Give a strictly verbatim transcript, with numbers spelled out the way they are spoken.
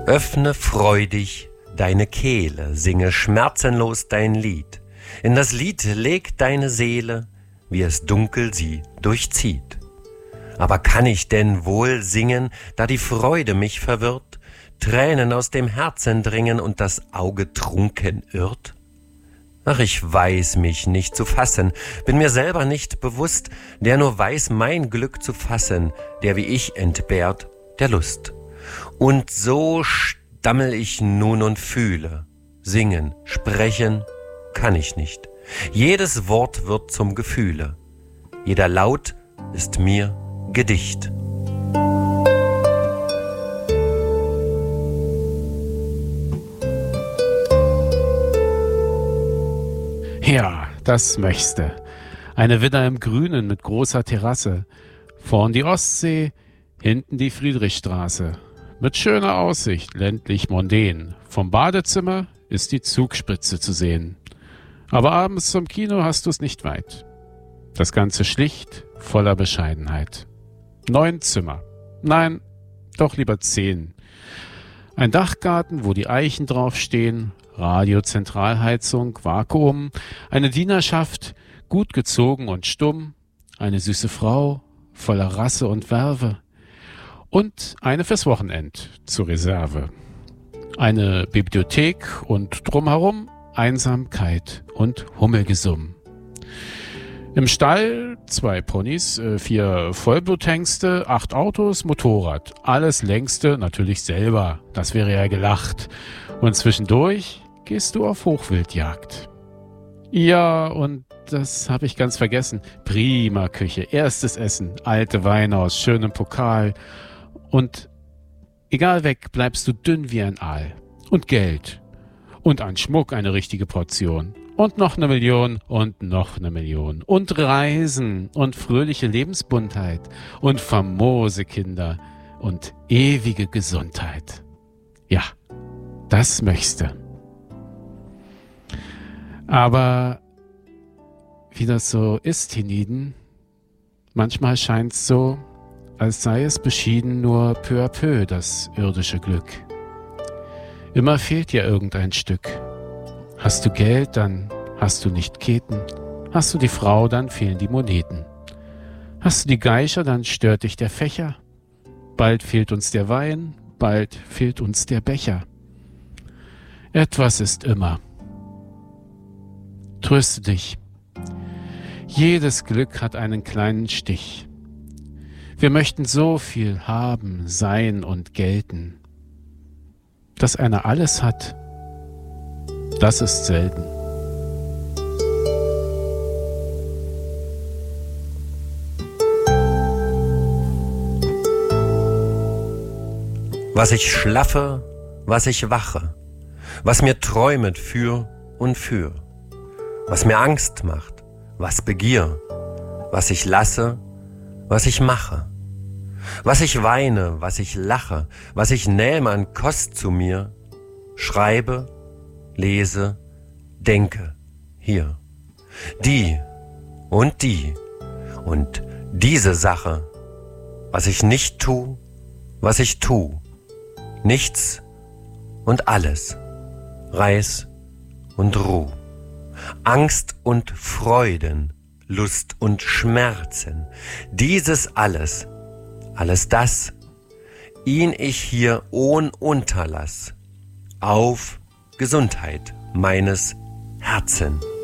Öffne freudig deine Kehle, singe schmerzenlos dein Lied. In das Lied leg deine Seele, wie es dunkel sie durchzieht. Aber kann ich denn wohl singen, da die Freude mich verwirrt, Tränen aus dem Herzen dringen und das Auge trunken irrt? Ach, ich weiß mich nicht zu fassen, bin mir selber nicht bewusst, der nur weiß, mein Glück zu fassen, der wie ich entbehrt der Lust. Und so stammel ich nun und fühle, singen, sprechen kann ich nicht. Jedes Wort wird zum Gefühle, jeder Laut ist mir Gedicht. Ja, das möchte. Eine Villa im Grünen mit großer Terrasse. Vorn die Ostsee, hinten die Friedrichstraße. Mit schöner Aussicht, ländlich mondän. Vom Badezimmer ist die Zugspitze zu sehen. Aber abends zum Kino hast du's nicht weit. Das Ganze schlicht, voller Bescheidenheit. Neun Zimmer. Nein, doch lieber zehn. Ein Dachgarten, wo die Eichen draufstehen, Radiozentralheizung, Vakuum, eine Dienerschaft, gut gezogen und stumm, eine süße Frau, voller Rasse und Werbe und eine fürs Wochenend zur Reserve. Eine Bibliothek und drumherum Einsamkeit und Hummelgesumm. Im Stall zwei Ponys, vier Vollbluthengste, acht Autos, Motorrad. Alles längste natürlich selber, das wäre ja gelacht. Und zwischendurch gehst du auf Hochwildjagd. Ja, und das habe ich ganz vergessen. Prima Küche, erstes Essen, alte Weine aus schönem Pokal. Und egal weg, bleibst du dünn wie ein Aal. Und Geld. Und an Schmuck eine richtige Portion. Und noch eine Million und noch eine Million. Und Reisen und fröhliche Lebensbuntheit. Und famose Kinder und ewige Gesundheit. Ja, das möchte. Aber wie das so ist, hienieden, manchmal scheint's so, als sei es beschieden nur peu à peu das irdische Glück. Immer fehlt dir irgendein Stück. Hast du Geld, dann hast du nicht Keten. Hast du die Frau, dann fehlen die Moneten. Hast du die Geischer, dann stört dich der Fächer. Bald fehlt uns der Wein, bald fehlt uns der Becher. Etwas ist immer. Tröste dich. Jedes Glück hat einen kleinen Stich. Wir möchten so viel haben, sein und gelten. Dass einer alles hat, das ist selten. Was ich schlaffe, was ich wache, was mir träumet für und für, was mir Angst macht, was begier, was ich lasse, was ich mache, was ich weine, was ich lache, was ich nähme an Kost zu mir, schreibe, lese, denke, hier. Die und die und diese Sache, was ich nicht tu, was ich tu, nichts und alles, Reis und Ruh, Angst und Freuden, Lust und Schmerzen, dieses alles, alles das, ihn ich hier ohn Unterlass, auf Gesundheit meines Herzens.